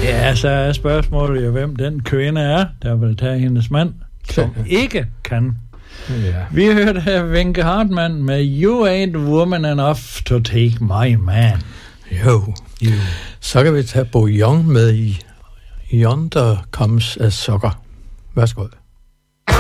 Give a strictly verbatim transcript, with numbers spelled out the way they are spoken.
Ja, så er spørgsmålet jo, hvem den kvinde er, der vil tage hendes mand, som ikke kan. Ja. Vi hørte her Wenche Hartmann med You Ain't Woman Enough to Take My Man. Jo. jo. Så kan vi tage Bo Young med i Yonder Comes a Sucker. Værsgo.